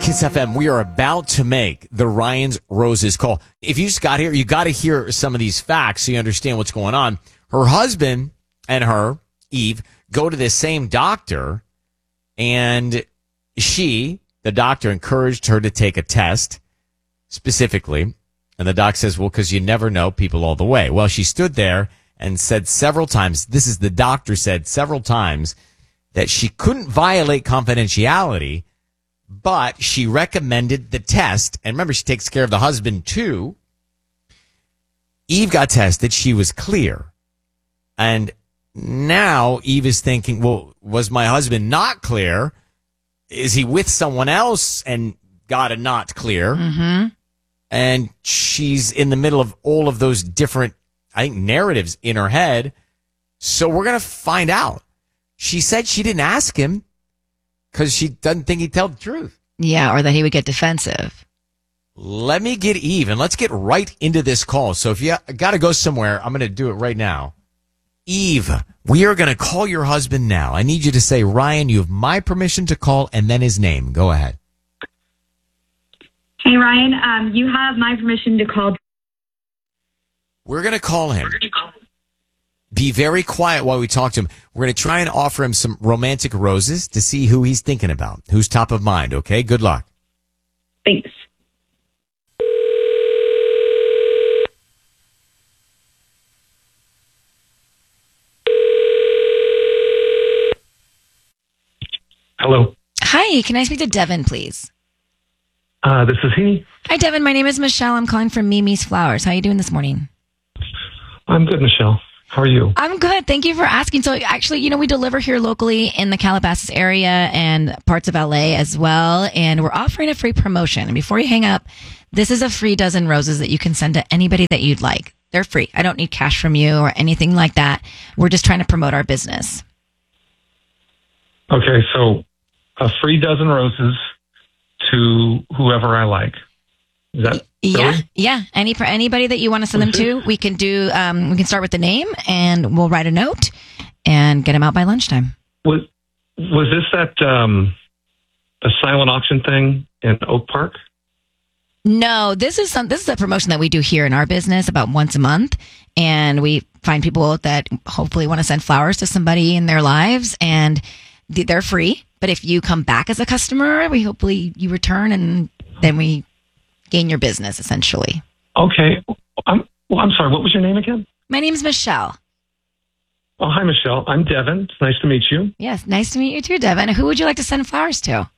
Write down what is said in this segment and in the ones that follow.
Kiss FM. We are about to make the Ryan's Roses call. If you just got here, you got to hear some of these facts so you understand what's going on. Her husband and her, Eve, go to the same doctor, and the doctor encouraged her to take a test specifically. And the doc says, well, because you never know people all the way. Well, she stood there and said several times, the doctor said several times, that she couldn't violate confidentiality, but she recommended the test. And remember, she takes care of the husband too. Eve got tested. She was clear. And now Eve is thinking, well, was my husband not clear? Is he with someone else and got a not clear? Mm-hmm. And she's in the middle of all of those different, I think, narratives in her head. So we're going to find out. She said she didn't ask him because she doesn't think he'd tell the truth. Yeah, or that he would get defensive. Let me get Eve, and let's get right into this call. So if you got to go somewhere, I'm going to do it right now. Eve, we are going to call your husband now. I need you to say, Ryan, you have my permission to call, and then his name. Go ahead. Hey, Ryan, you have my permission to call. We're going to call him. Be very quiet while we talk to him. We're going to try and offer him some romantic roses to see who he's thinking about, who's top of mind, okay? Good luck. Thanks. Hello. Hi, can I speak to Devin, please? This is he. Hi, Devin. My name is Michelle. I'm calling from Mimi's Flowers. How are you doing this morning? I'm good, Michelle. How are you? I'm good. Thank you for asking. So actually, we deliver here locally in the Calabasas area and parts of LA as well. And we're offering a free promotion. And before you hang up, this is a free dozen roses that you can send to anybody that you'd like. They're free. I don't need cash from you or anything like that. We're just trying to promote our business. Okay, so a free dozen roses to whoever I like. Is that silly? Yeah. Anybody that you want to send them to, we can do. We can start with the name, and we'll write a note and get them out by lunchtime. Was this that a silent auction thing in Oak Park? No, this is a promotion that we do here in our business about once a month, and we find people that hopefully want to send flowers to somebody in their lives, and they're free. But if you come back as a customer, hopefully you return, and then we gain your business, essentially. Okay. I'm sorry. What was your name again? My name's Michelle. Oh, hi, Michelle. I'm Devin. It's nice to meet you. Yes, nice to meet you too, Devin. Who would you like to send flowers to?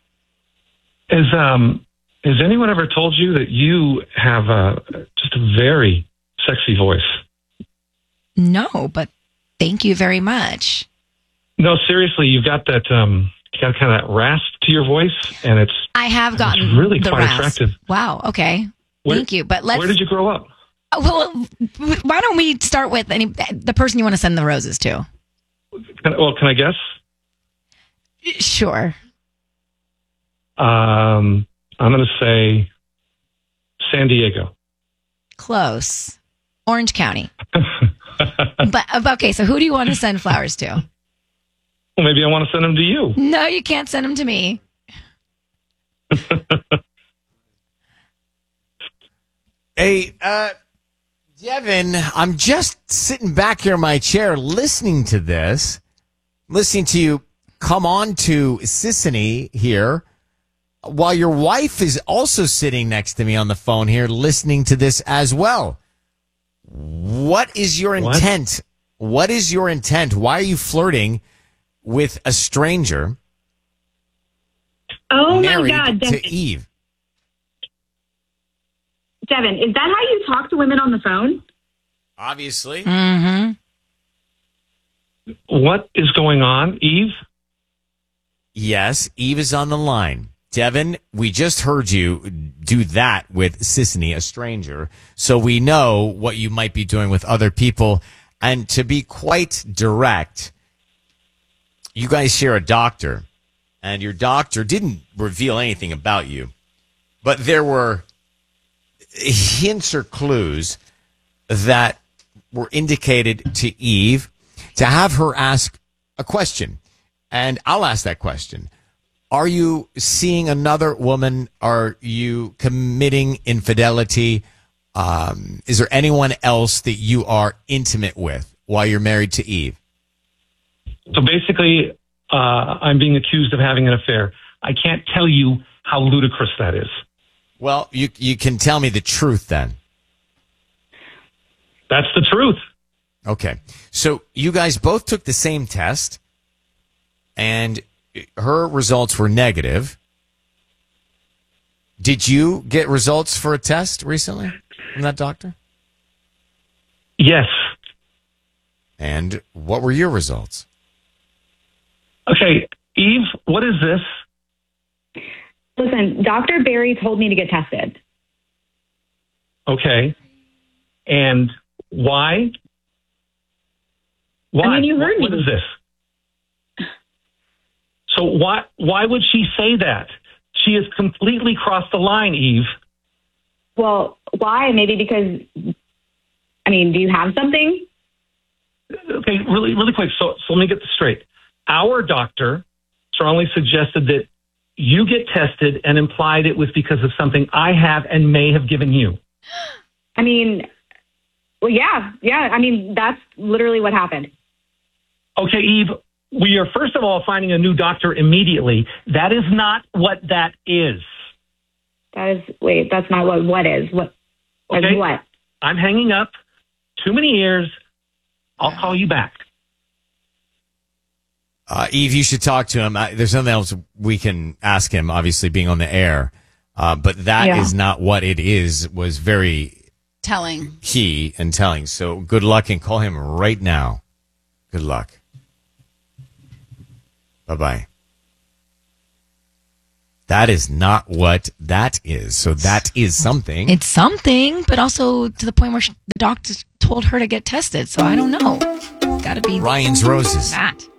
Has anyone ever told you that you have just a very sexy voice? No, but thank you very much. No, seriously, you've got that kind of that rasp to your voice, and I have gotten it's really the quite rasp. attractive. Well, okay. Thank you. But where did you grow up? Well, why don't we start with the person you want to send the roses to? Can I guess? Sure. I'm going to say San Diego. Close. Orange County. But okay, so who do you want to send flowers to? Well, maybe I want to send them to you. No, you can't send them to me. Hey, Devin, I'm just sitting back here in my chair listening to this, listening to you come on to Sissany here, while your wife is also sitting next to me on the phone here listening to this as well. What is your intent? What is your intent? Why are you flirting with a stranger? Oh, my married God. to Eve? Devin, is that how you talk to women on the phone? Obviously. Mm-hmm. What is going on, Eve? Yes, Eve is on the line. Devin, we just heard you do that with Sissany, a stranger, so we know what you might be doing with other people. And to be quite direct, you guys share a doctor, and your doctor didn't reveal anything about you, but there were hints or clues that were indicated to Eve to have her ask a question. And I'll ask that question. Are you seeing another woman? Are you committing infidelity? Is there anyone else that you are intimate with while you're married to Eve? So basically, I'm being accused of having an affair. I can't tell you how ludicrous that is. Well, you can tell me the truth then. That's the truth. Okay. So you guys both took the same test, and her results were negative. Did you get results for a test recently from that doctor? Yes. And what were your results? Okay, Eve, what is this? Listen, Dr. Barry told me to get tested. Okay. And why? Why? I mean, you heard What me. is this? So why would she say that? She has completely crossed the line, Eve. Well, why? Maybe because, I mean, do you have something? Okay, really quick. So let me get this straight. Our doctor strongly suggested that you get tested and implied it was because of something I have and may have given you. I mean, well, yeah. I mean, that's literally what happened. Okay, Eve, we are first of all finding a new doctor immediately. That is not what that is. That's not what is. What? Okay. What? I'm hanging up. Too many ears. I'll call you back. Eve, you should talk to him. There's something else we can ask him, obviously being on the air. But that is not what it is, was very Telling. key and telling. So good luck and call him right now. Good luck. Bye-bye. That is not what that is. So that is something. It's something, but also to the point where the doctor told her to get tested. So I don't know. It's got to be Ryan's Roses. that.